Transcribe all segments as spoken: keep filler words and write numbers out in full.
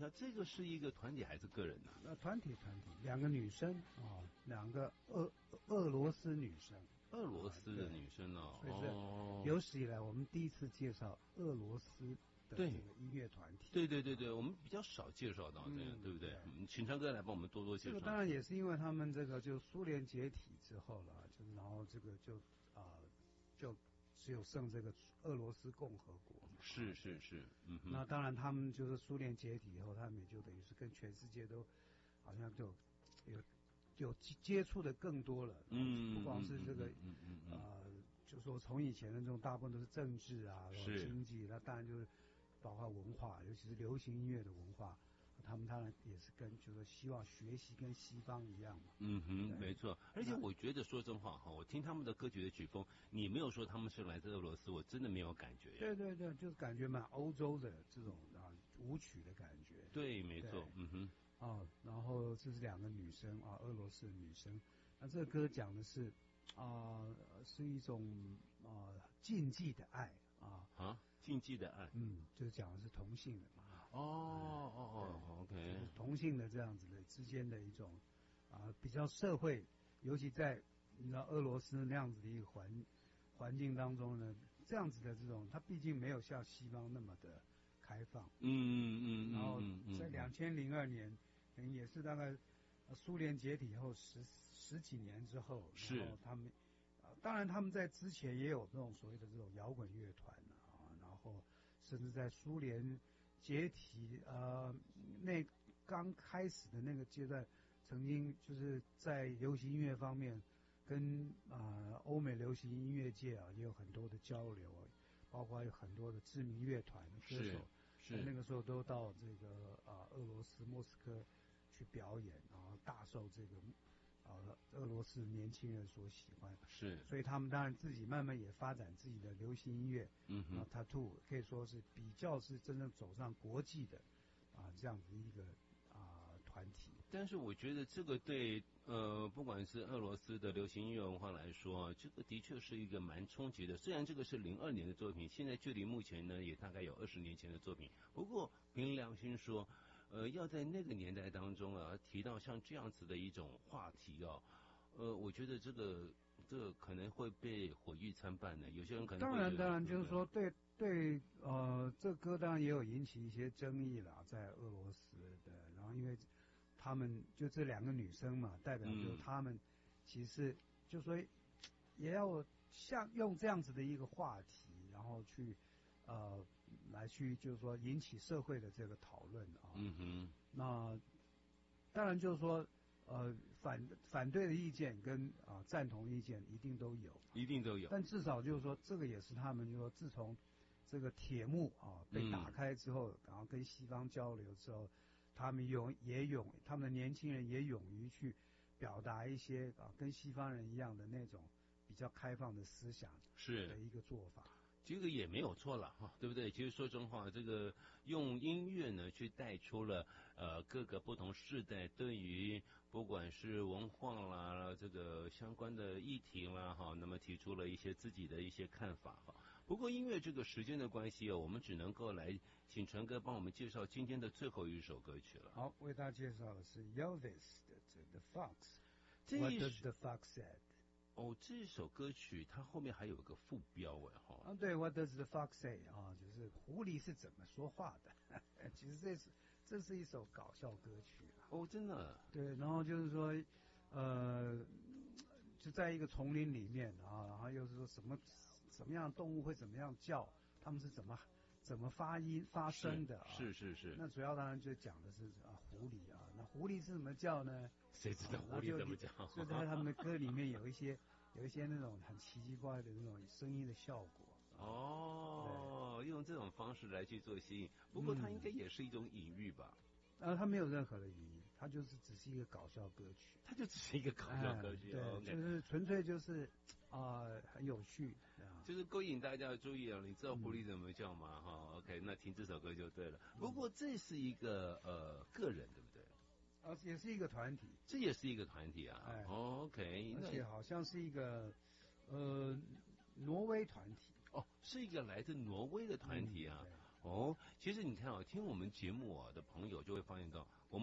这个是一个团体还是个人呢、啊？ 那团体团体，两个女生啊，两个俄俄罗斯女生。 俄罗斯的女生哦， 所以是有史以来我们第一次介绍俄罗斯的这个音乐团体。 对对对对，我们比较少介绍到这样，嗯、对不对？嗯，请昌哥来帮我们多多介绍。 这个当然也是因为他们这个就苏联解体之后了，就然后这个就啊、呃、就只有剩这个俄罗斯共和国。 是是是，嗯哼。 那当然他们就是苏联解体以后，他们也就等于是跟全世界都好像就有。有接触的更多了，嗯，不光是这个，嗯嗯嗯，呃，就说从以前的这种大部分都是政治啊，是经济，那当然就是包括文化，尤其是流行音乐的文化，他们当然也是跟就是希望学习跟西方一样嘛。 嗯哼，没错。而且我觉得说真话哈，我听他们的歌曲的曲风，你没有说他们是来自俄罗斯，我真的没有感觉。 对对对，就是感觉蛮欧洲的这种啊舞曲的感觉。 对，没错，嗯哼。 啊，然后这是两个女生啊，俄罗斯的女生。那这个歌讲的是啊、呃，是一种啊、呃、禁忌的爱啊啊，禁忌的爱， 嗯，就是讲的是同性的嘛。 哦哦哦 ，OK， 就是同性的这样子的之间的一种啊、呃、比较社会，尤其在你知道俄罗斯那样子的一个环环境当中呢，这样子的这种，它毕竟没有像西方那么的开放。 嗯嗯嗯， 然后在两千零二年。也是大概苏联解体后十十几年之后， 是然后他们，呃，当然他们在之前也有那种所谓的这种摇滚乐团啊，然后甚至在苏联解体呃那刚开始的那个阶段，曾经就是在流行音乐方面跟啊、呃、欧美流行音乐界啊也有很多的交流，包括有很多的知名乐团的歌手， 是那个时候都到这个啊、呃、俄罗斯莫斯科去表演，然后大受这个啊、呃、俄罗斯年轻人所喜欢。 是， 所以他们当然自己慢慢也发展自己的流行音乐。 嗯哼 ，Tattoo 可以说是比较是真正走上国际的啊、呃、这样子一个啊、呃、团体。 但是我觉得这个对呃不管是俄罗斯的流行音乐文化来说，这个的确是一个蛮冲击的。虽然这个是零二年的作品，现在距离目前呢也大概有二十年前的作品。不过凭良心说。呃，要在那个年代当中啊，提到像这样子的一种话题哦，呃，我觉得这个这个可能会被毁誉参半的。有些人可能当然当然就是说对对呃，这歌当然也有引起一些争议啦，在俄罗斯的。然后因为他们就这两个女生嘛，代表就是他们其实就说也要像用这样子的一个话题，然后去。呃，来去就是说引起社会的这个讨论啊。 嗯哼。 那当然就是说，呃，反反对的意见跟啊、呃、赞同意见一定都有， 一定都有。 但至少就是说，这个也是他们就是说，自从这个铁幕啊被打开之后，嗯、然后跟西方交流之后，他们勇也勇，他们的年轻人也勇于去表达一些啊跟西方人一样的那种比较开放的思想是的一个做法。 这个也没有错了哈，对不对？其实说真话，这个用音乐呢去带出了呃各个不同世代对于不管是文化啦这个相关的议题啦哈，那么提出了一些自己的一些看法哈。不过因为这个时间的关系哦，我们只能够来请陈哥帮我们介绍今天的最后一首歌曲了。 好，为大家介绍的是 Elvis 的《The Fox》。 这 What does the fox said？ 哦，这首歌曲它后面还有个副标哎哈。 啊，对 ，What does the fox say？ 啊，就是狐狸是怎么说话的？其实这是这是一首搞笑歌曲啊。 哦，真的。 对，然后就是说，呃，就在一个丛林里面啊，然后又是说什么什么样的动物会怎么样叫，他们是怎么怎么发音发声的啊？ 是是 是, 是。 那主要当然就讲的是啊狐狸啊，那狐狸是怎么叫呢？ 谁知道狐狸怎么叫？ 所以在他们的歌里面有一些。有一些那种很奇奇怪的那种声音的效果哦，用这种方式来去做吸引，不过它应该也是一种隐喻吧？ 呃，它没有任何的隐喻，它就是只是一个搞笑歌曲， 它就只是一个搞笑歌曲， 对， okay 就是纯粹就是啊、呃、很有趣， 就是勾引大家的注意啊！你知道狐狸怎么叫吗？哈、嗯、，OK， 那听这首歌就对了。不过这是一个呃个人，对不对？ 而且也是一个团体， 这也是一个团体啊。 哎、 哦、，OK， 而且好像是一个呃挪威团体哦，是一个来自挪威的团体啊。 嗯、 哦，其实你看啊，听我们节目啊的朋友就会发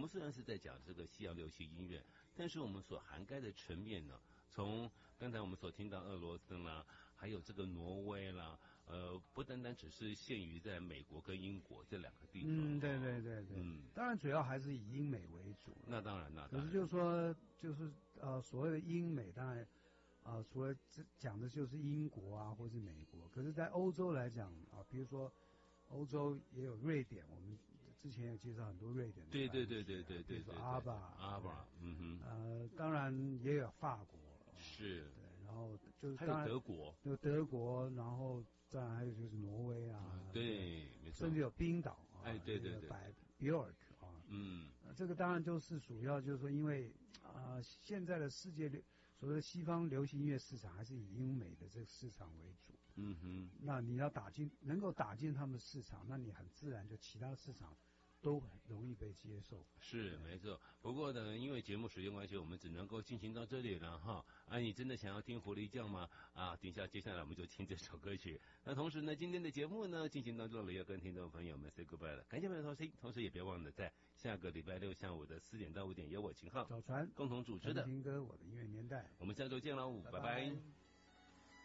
们虽然是在讲这个西洋流行音乐，但是我们所涵盖的层面呢，从刚才我们所听到俄罗斯啦，还有这个挪威啦，呃，不单单只是限于在美国跟英国这两个地方。 嗯，对对对对， 嗯， 当然主要还是以英美为主。 那当然，那当然。 可是就是说，就是呃，所谓的英美，当然啊、呃，除了这讲的就是英国啊，或是美国。可是，在欧洲来讲啊，比如说欧洲也有瑞典，我们之前有介绍很多瑞典的、啊。 对对对对对对对。 比如说阿巴， 阿巴，嗯哼。 呃，当然也有法国。 是。 对，然后就是还有德国。 有德国，然后当然还有就是挪威啊。 嗯、对，没错。 甚至有冰岛啊。 哎，对对对。 百 Bjork 啊。 嗯。 这个当然都是主要就是说，因为啊、呃，现在的世界所谓的西方流行音乐市场还是以英美的这个市场为主。 嗯哼。 那你要打进，能够打进他们的市场，那你很自然就其他市场都很容易被接受。 是没错。不过呢，因为节目时间关系，我们只能够进行到这里了哈。啊，你真的想要听狐狸叫吗？啊，等一下接下来我们就听这首歌曲。那同时呢，今天的节目呢进行到这里，要跟听众朋友们 say goodbye 了。感谢朋友收听，同时也别忘了在下个礼拜六下午的四点到五点，由我秦昊早传共同主持的听歌我的音乐年代。 我们下周见喽，拜拜。 拜拜。